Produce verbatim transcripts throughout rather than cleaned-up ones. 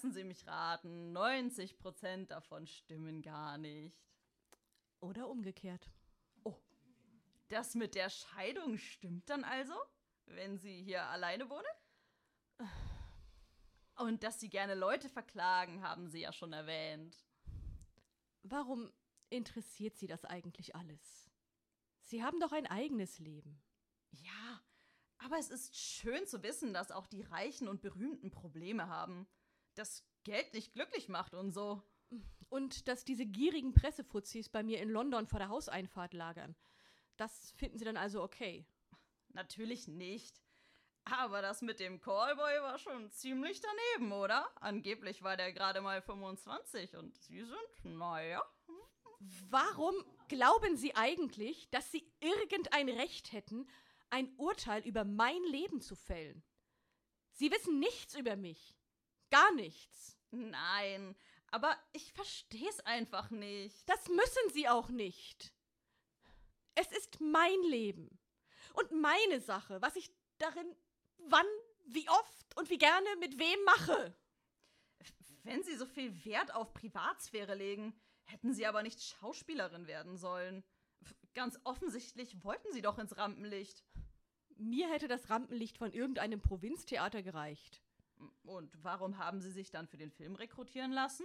Lassen Sie mich raten, neunzig Prozent davon stimmen gar nicht. Oder umgekehrt. Oh, das mit der Scheidung stimmt dann also, wenn Sie hier alleine wohnen? Und dass Sie gerne Leute verklagen, haben Sie ja schon erwähnt. Warum interessiert Sie das eigentlich alles? Sie haben doch ein eigenes Leben. Ja, aber es ist schön zu wissen, dass auch die Reichen und Berühmten Probleme haben. Dass Geld nicht glücklich macht und so. Und dass diese gierigen Pressefuzis bei mir in London vor der Hauseinfahrt lagern. Das finden Sie dann also okay? Natürlich nicht. Aber das mit dem Callboy war schon ziemlich daneben, oder? Angeblich war der gerade mal fünfundzwanzig und Sie sind, naja. Warum glauben Sie eigentlich, dass Sie irgendein Recht hätten, ein Urteil über mein Leben zu fällen? Sie wissen nichts über mich. Gar nichts. Nein, aber ich verstehe es einfach nicht. Das müssen Sie auch nicht. Es ist mein Leben und meine Sache, was ich darin wann, wie oft und wie gerne mit wem mache. Wenn Sie so viel Wert auf Privatsphäre legen, hätten Sie aber nicht Schauspielerin werden sollen. Ganz offensichtlich wollten Sie doch ins Rampenlicht. Mir hätte das Rampenlicht von irgendeinem Provinztheater gereicht. Und warum haben Sie sich dann für den Film rekrutieren lassen?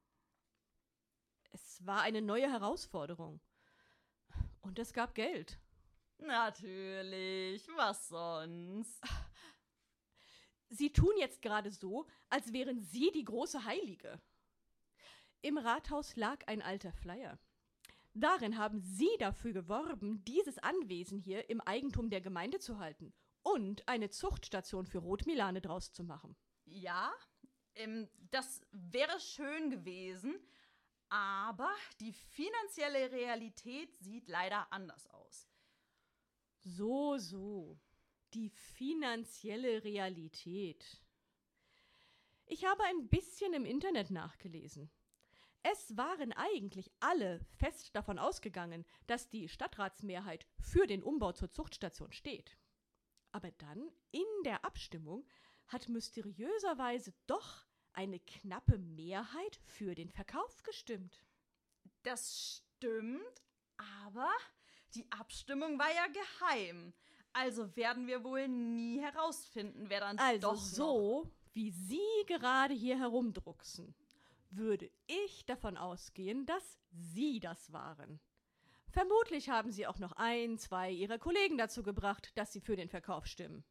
Es war eine neue Herausforderung. Und es gab Geld. Natürlich, was sonst? Sie tun jetzt gerade so, als wären Sie die große Heilige. Im Rathaus lag ein alter Flyer. Darin haben Sie dafür geworben, dieses Anwesen hier im Eigentum der Gemeinde zu halten und eine Zuchtstation für Rotmilane draus zu machen. Ja, ähm, das wäre schön gewesen, aber die finanzielle Realität sieht leider anders aus. So, so. Die finanzielle Realität. Ich habe ein bisschen im Internet nachgelesen. Es waren eigentlich alle fest davon ausgegangen, dass die Stadtratsmehrheit für den Umbau zur Zuchtstation steht. Aber dann, in der Abstimmung, hat mysteriöserweise doch eine knappe Mehrheit für den Verkauf gestimmt. Das stimmt, aber die Abstimmung war ja geheim. Also werden wir wohl nie herausfinden, wer dann Also doch noch... so, wie Sie gerade hier herumdrucksen, würde ich davon ausgehen, dass Sie das waren. Vermutlich haben Sie auch noch ein, zwei Ihrer Kollegen dazu gebracht, dass sie für den Verkauf stimmen.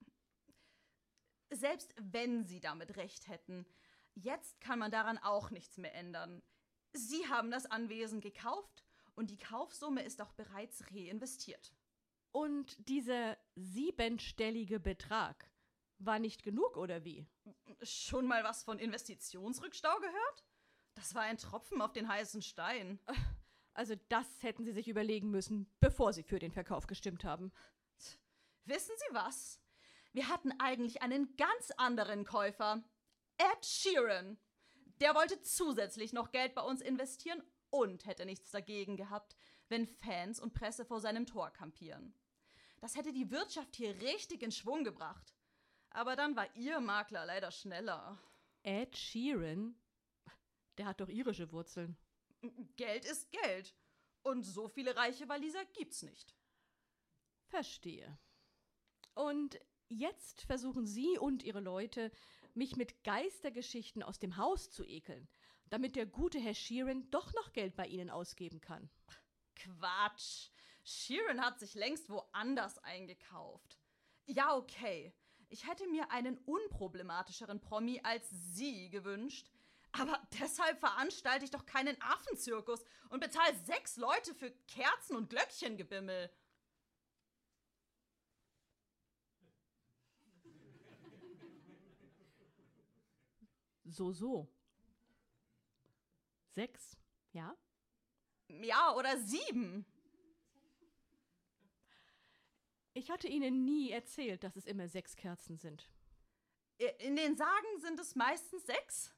Selbst wenn Sie damit recht hätten, jetzt kann man daran auch nichts mehr ändern. Sie haben das Anwesen gekauft und die Kaufsumme ist auch bereits reinvestiert. Und dieser siebenstellige Betrag war nicht genug, oder wie? Schon mal was von Investitionsrückstau gehört? Das war ein Tropfen auf den heißen Stein. Also das hätten Sie sich überlegen müssen, bevor Sie für den Verkauf gestimmt haben. Wissen Sie was? Wir hatten eigentlich einen ganz anderen Käufer. Ed Sheeran. Der wollte zusätzlich noch Geld bei uns investieren und hätte nichts dagegen gehabt, wenn Fans und Presse vor seinem Tor kampieren. Das hätte die Wirtschaft hier richtig in Schwung gebracht. Aber dann war Ihr Makler leider schneller. Ed Sheeran? Der hat doch irische Wurzeln. Geld ist Geld. Und so viele reiche Waliser gibt's nicht. Verstehe. Und jetzt versuchen Sie und Ihre Leute, mich mit Geistergeschichten aus dem Haus zu ekeln, damit der gute Herr Sheeran doch noch Geld bei Ihnen ausgeben kann. Quatsch. Sheeran hat sich längst woanders eingekauft. Ja, okay. Ich hätte mir einen unproblematischeren Promi als Sie gewünscht. Aber deshalb veranstalte ich doch keinen Affenzirkus und bezahle sechs Leute für Kerzen und Glöckchengebimmel. So, so. Sechs, ja? Ja, oder sieben. Ich hatte Ihnen nie erzählt, dass es immer sechs Kerzen sind. In den Sagen sind es meistens sechs.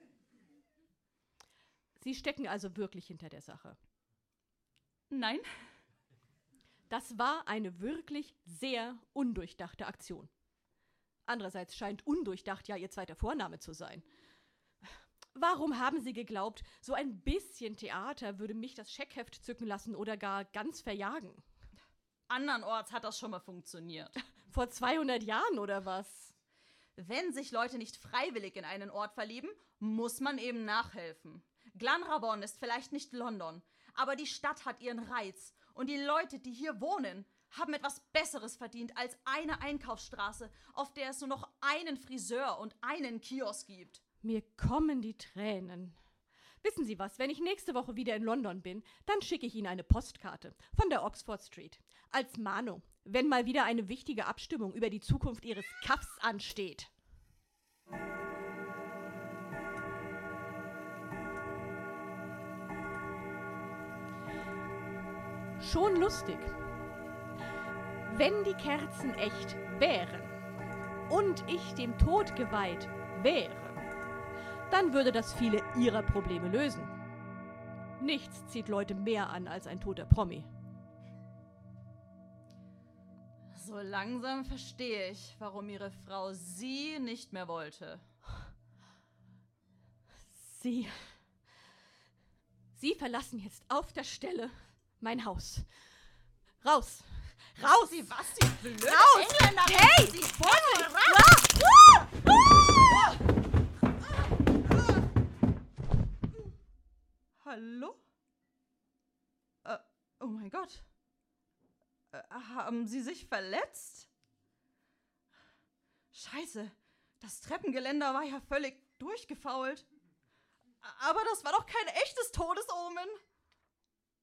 Sie stecken also wirklich hinter der Sache. Nein. Das war eine wirklich sehr undurchdachte Aktion. Andererseits scheint undurchdacht ja Ihr zweiter Vorname zu sein. Warum haben Sie geglaubt, so ein bisschen Theater würde mich das Scheckheft zücken lassen oder gar ganz verjagen? Andernorts hat das schon mal funktioniert. Vor zweihundert Jahren oder was? Wenn sich Leute nicht freiwillig in einen Ort verlieben, muss man eben nachhelfen. Glanrabon ist vielleicht nicht London, aber die Stadt hat ihren Reiz. Und die Leute, die hier wohnen, haben etwas Besseres verdient als eine Einkaufsstraße, auf der es nur noch einen Friseur und einen Kiosk gibt. Mir kommen die Tränen. Wissen Sie was, wenn ich nächste Woche wieder in London bin, dann schicke ich Ihnen eine Postkarte von der Oxford Street. Als Mahnung, wenn mal wieder eine wichtige Abstimmung über die Zukunft Ihres Kaffs ansteht. Schon lustig. Wenn die Kerzen echt wären und ich dem Tod geweiht wäre, dann würde das viele ihrer Probleme lösen. Nichts zieht Leute mehr an als ein toter Promi. So langsam verstehe ich, warum ihre Frau sie nicht mehr wollte. Sie... Sie verlassen jetzt auf der Stelle mein Haus. Raus! Raus! Sie was, die blöde Raus! Engländerin! Hey! Sie Vorsicht! raus! Ah! Ah! Hallo? Äh, oh mein Gott. Äh, haben Sie sich verletzt? Scheiße, das Treppengeländer war ja völlig durchgefault. Aber das war doch kein echtes Todesomen.